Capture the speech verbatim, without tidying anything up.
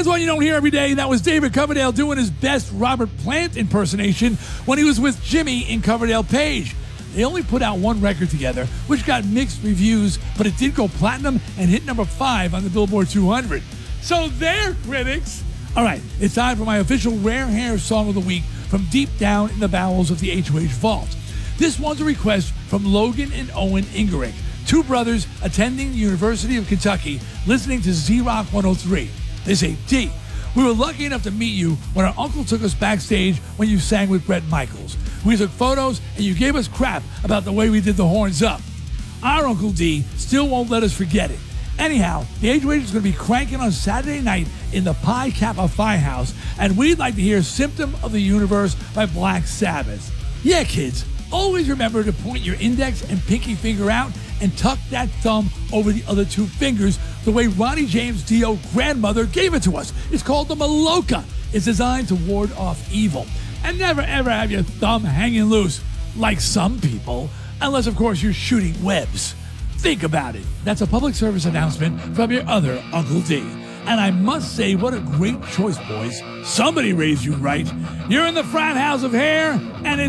There's one you don't hear every day. That was David Coverdale doing his best Robert Plant impersonation when he was with Jimmy in Coverdale Page. They only put out one record together, which got mixed reviews, but it did go platinum and hit number five on the Billboard two hundred. So there, critics. All right, it's time for my official Rare Hair Song of the Week from deep down in the bowels of the H O H vault. This one's a request from Logan and Owen Ingerick, two brothers attending the University of Kentucky, listening to Z-Rock one oh three. They say, D, we were lucky enough to meet you when our uncle took us backstage when you sang with Bret Michaels. We took photos and you gave us crap about the way we did the horns up. Our Uncle D still won't let us forget it. Anyhow, the H O H is going to be cranking on Saturday night in the Pi Kappa Phi House, and we'd like to hear Symptom of the Universe by Black Sabbath. Yeah, kids, always remember to point your index and pinky finger out and tuck that thumb over the other two fingers the way Ronnie James Dio grandmother gave it to us. It's called the Maloka. It's designed to ward off evil. And never ever have your thumb hanging loose, like some people, unless of course you're shooting webs. Think about it. That's a public service announcement from your other Uncle D. And I must say, what a great choice, boys. Somebody raised you right. You're in the frat house of hair, and it's